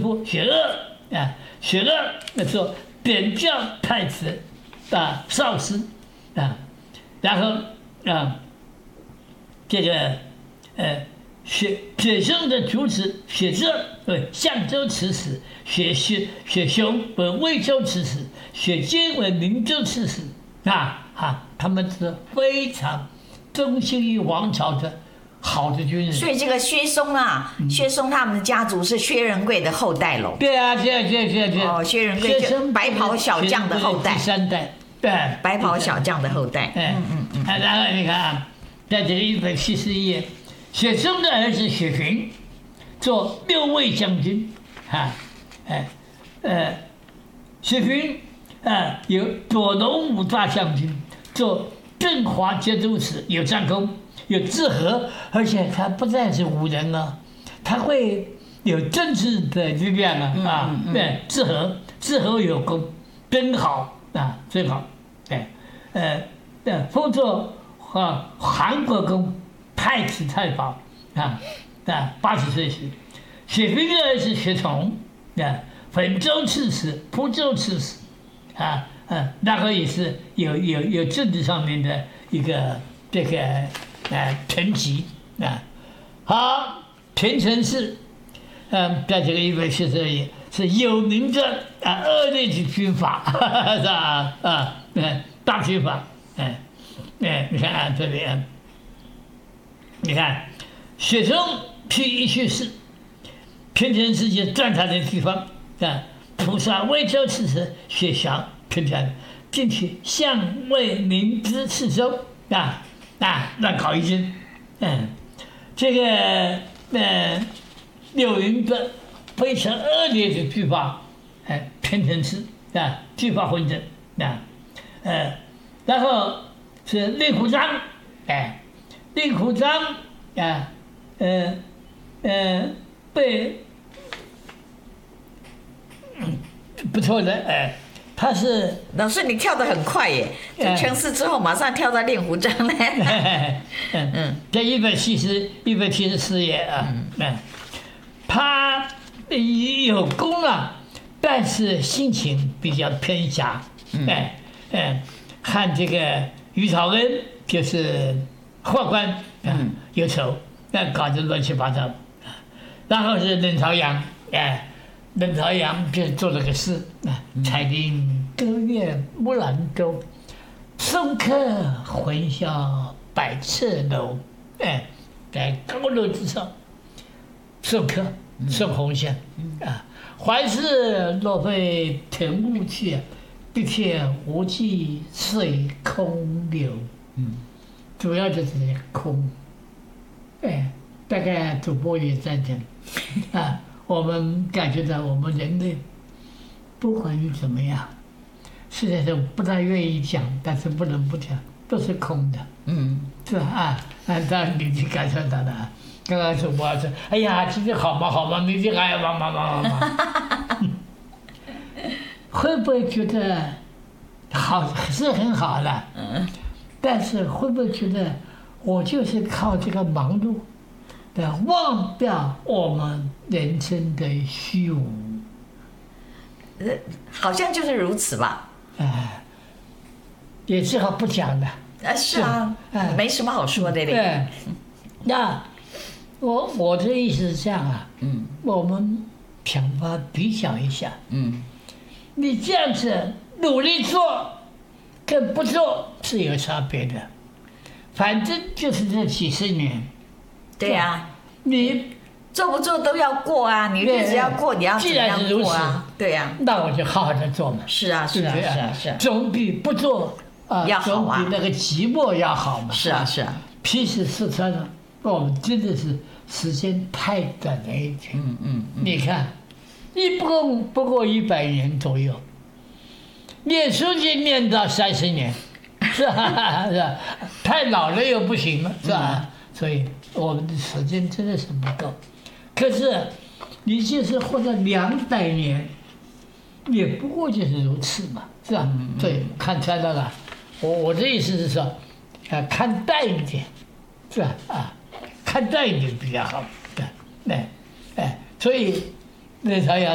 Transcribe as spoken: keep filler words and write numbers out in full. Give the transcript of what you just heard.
父薛鄂啊，薛鄂那时候贬教太子啊少师啊，然后啊这个呃薛薛生的主子薛浙为相州刺史，薛薛薛雄为魏州刺史，薛坚为明州刺史啊啊，他们是非常忠心于王朝的好的军人。 所以这个薛松啊，嗯、薛松他们的家族是薛仁贵的后代喽。 对啊，对对对对。 哦，薛仁贵就白袍小将的后代。 第三代。对。 白袍小将的后代。 嗯嗯嗯。啊，然后你看啊，在这个一百七十一页，薛松的儿子薛群做六卫将军，啊，哎，呃，薛群啊有左龙武大将军，做镇华节度使，有战功。有治和，而且他不再是武人了，他会有政治的力量啊！啊，嗯嗯、对，治和，治和有功，真好啊，真好，对，呃，呃，封作啊韩国公太子太保啊啊，八十岁时，薛飞的儿子薛崇啊，本州刺史，蒲州刺史，啊啊，然后也是有有有政治上面的一个这个。啊，陈吉啊，好，田承嗣，嗯，在这个一百七十二页是有名的啊恶劣的军阀，是吧？啊，嗯，大军阀，哎，哎，你看啊，这里啊，你看，薛松批一去世，田承嗣就占他的地方啊，屠杀魏州刺史薛祥，偏袒进去相魏明知刺州啊。啊，乱搞一阵，嗯，这个呃，有名的非常恶劣的军阀，哎，田承嗣啊，军阀混战啊，呃，然后是令狐章，哎，令狐章啊，呃呃，被，嗯，不错的，哎。他是老师，你跳得很快耶！承嗣之后马上跳到令狐章来。 嗯嗯，在一百七十、一百七十四页啊，嗯，他有功了，但是心情比较偏狭，哎哎，和这个于朝恩就是宦官，嗯，有仇，那搞得乱七八糟。然后是任朝阳，哎。任朝阳就做了个诗啊，彩铃歌乐木兰舟，送客魂销百尺楼。哎，在高楼之上送客送红线啊，还是若非腾雾去，碧天无际水空流。嗯，主要就是空。哎，大概主播也赞成啊。我们感觉到我们人类不管你怎么样，实在是不大愿意讲，但是不能不讲，都是空的，嗯，是吧？啊，按照你去感受到的。刚刚主播说：“哎呀，今天好吗？好吗？明天还要忙忙忙忙忙。”会不会觉得好是很好的？嗯，但是会不会觉得我就是靠这个忙碌？的忘掉我们人生的虚无， 呃，好像就是如此吧。 哎、呃，也只好不讲了。 啊，是啊，呃、没什么好说的嘞。 对，那我我的意思是这样啊，嗯，我们想法比较一下，嗯，你这样子努力做，跟不做是有差别的，反正就是这几十年。 对呀、啊， 你做不做都要过啊，你日子要过，你要怎么样过啊？对呀、啊， 那我就好好的做嘛。 是啊，是啊，是啊，是啊， 总比不做啊要好啊， 总比那个寂寞要好嘛。 是啊，是啊。 其实四川呢，我们真的是时间太短了一点。嗯嗯嗯。你看，一共不过一百年左右，念书就念到三十年，是吧？是吧？太老了又不行了，是吧？嗯，所以我们的时间真的是不够，可是你就是活了两百年，也不过就是如此嘛，是吧？嗯、所以看穿了了。我我的意思是说，啊，看淡一点，是吧？啊，看淡一点比较好，对，哎哎，所以那朝阳。